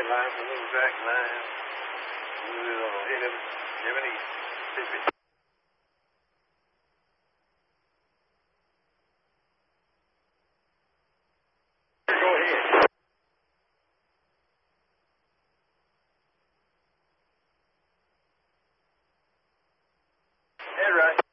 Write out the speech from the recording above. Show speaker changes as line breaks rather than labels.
white line from the track line. We'll hit him, Jiminy. Go ahead. Head right.